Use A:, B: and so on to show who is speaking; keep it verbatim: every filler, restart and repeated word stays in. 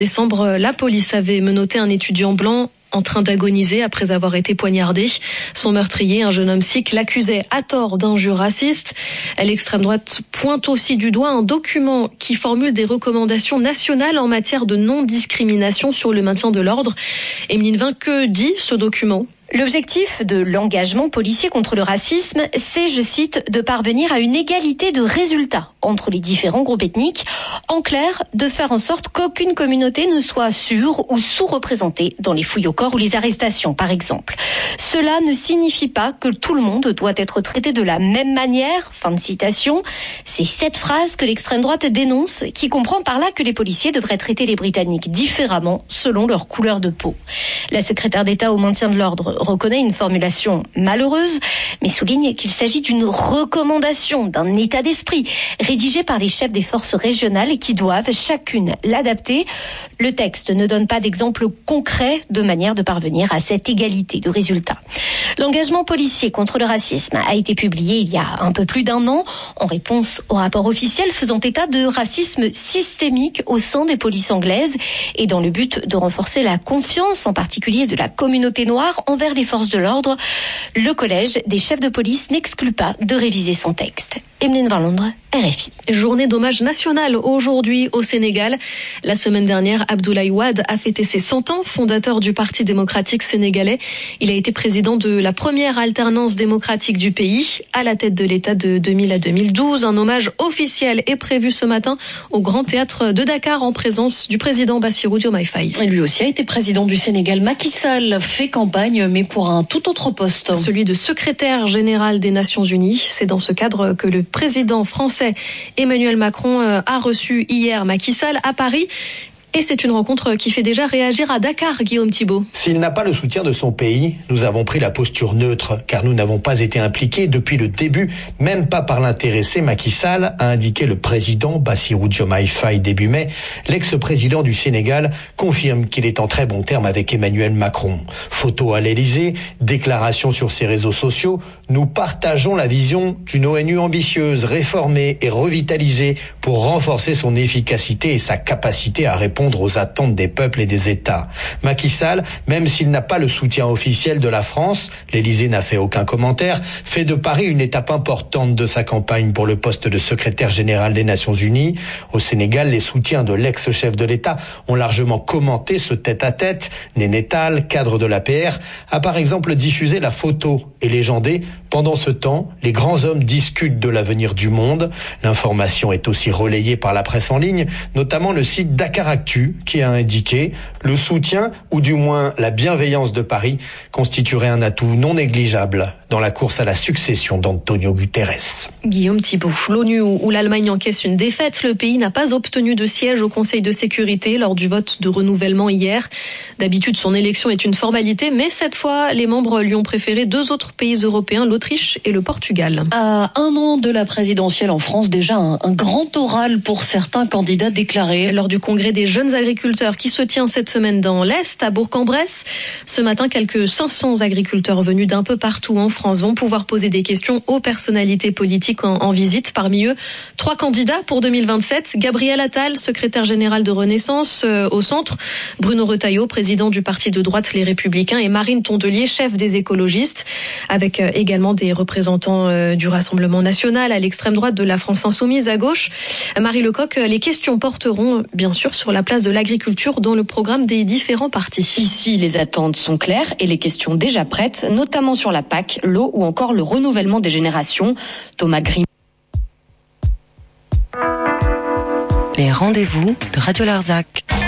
A: décembre, la police avait menotté un étudiant blanc en train d'agoniser après avoir été poignardé. Son meurtrier, un jeune homme sikh, l'accusait à tort d'injures racistes. L'extrême droite pointe aussi du doigt un document qui formule des recommandations nationales en matière de non-discrimination sur le maintien de l'ordre. Emeline Vin, que dit ce document ?
B: L'objectif de l'engagement policier contre le racisme, c'est, je cite, de parvenir à une égalité de résultats entre les différents groupes ethniques. En clair, de faire en sorte qu'aucune communauté ne soit sur- ou sous-représentée dans les fouilles au corps ou les arrestations, par exemple. Cela ne signifie pas que tout le monde doit être traité de la même manière. Fin de citation. C'est cette phrase que l'extrême droite dénonce, qui comprend par là que les policiers devraient traiter les Britanniques différemment selon leur couleur de peau. La secrétaire d'État au maintien de l'ordre reconnaît une formulation malheureuse, mais souligne qu'il s'agit d'une recommandation, d'un état d'esprit, rédigé par les chefs des forces régionales et qui doivent chacune l'adapter. Le texte ne donne pas d'exemple concret de manière de parvenir à cette égalité de résultats. L'engagement policier contre le racisme a été publié il y a un peu plus d'un an, en réponse au rapport officiel faisant état de racisme systémique au sein des polices anglaises et dans le but de renforcer la confiance, en particulier de la communauté noire, envers les forces de l'ordre. Le collège des chefs de police n'exclut pas de réviser son texte. Emeline Vin, Londres, R F I.
A: Journée d'hommage national aujourd'hui au Sénégal. La semaine dernière, Abdoulaye Wade a fêté ses cent ans, fondateur du Parti démocratique sénégalais. Il a été président de la première alternance démocratique du pays, à la tête de l'État de deux mille à deux mille douze. Un hommage officiel est prévu ce matin au Grand Théâtre de Dakar en présence du président Bassirou Diomaye Faye.
C: Et lui aussi a été président du Sénégal. Macky Sall fait campagne, mais pour un tout autre poste.
A: Celui de secrétaire général des Nations Unies. C'est dans ce cadre que le président français Emmanuel Macron a reçu hier Macky Sall à Paris. Et c'est une rencontre qui fait déjà réagir à Dakar, Guillaume Thibault.
D: S'il n'a pas le soutien de son pays, nous avons pris la posture neutre, car nous n'avons pas été impliqués depuis le début, même pas par l'intéressé Macky Sall, a indiqué le président Bassirou Diomaye Faye début mai. L'ex-président du Sénégal confirme qu'il est en très bon terme avec Emmanuel Macron. Photo à l'Élysée, déclaration sur ses réseaux sociaux, nous partageons la vision d'une O N U ambitieuse, réformée et revitalisée pour renforcer son efficacité et sa capacité à répondre aux attentes des peuples et des États. Macky Sall, même s'il n'a pas le soutien officiel de la France, l'Élysée n'a fait aucun commentaire, fait de Paris une étape importante de sa campagne pour le poste de secrétaire général des Nations Unies. Au Sénégal, les soutiens de l'ex-chef de l'État ont largement commenté ce tête-à-tête. Néné Tall, cadre de l'A P R, a par exemple diffusé la photo et légendé « Pendant ce temps, les grands hommes discutent de l'avenir du monde ». L'information est aussi relayée par la presse en ligne, notamment le site Dakaractu, qui a indiqué le soutien, ou du moins la bienveillance de Paris, constituerait un atout non négligeable dans la course à la succession d'Antonio Guterres.
A: Guillaume Thibault, l'ONU où l'Allemagne encaisse une défaite, le pays n'a pas obtenu de siège au Conseil de sécurité lors du vote de renouvellement hier. D'habitude, son élection est une formalité, mais cette fois, les membres lui ont préféré deux autres pays européens, l'Autriche et le Portugal.
C: À un an de la présidentielle en France, déjà un, un grand oral pour certains candidats déclarés.
A: Lors du congrès des jeunes agriculteurs qui se tient cette semaine dans l'Est, à Bourg-en-Bresse, ce matin, quelques cinq cents agriculteurs venus d'un peu partout en France vont pouvoir poser des questions aux personnalités politiques en, en visite. Parmi eux, trois candidats pour deux mille vingt-sept. Gabriel Attal, secrétaire général de Renaissance euh, au centre. Bruno Retailleau, président du parti de droite Les Républicains. Et Marine Tondelier, chef des écologistes. Avec euh, également des représentants euh, du Rassemblement national à l'extrême droite, de la France insoumise à gauche. Marie Lecoq, les questions porteront bien sûr sur la place de l'agriculture dans le programme des différents partis.
E: Ici, les attentes sont claires et les questions déjà prêtes, notamment sur la P A C, l'eau ou encore le renouvellement des générations. Thomas Grimm.
F: Les rendez-vous de Radio Larzac.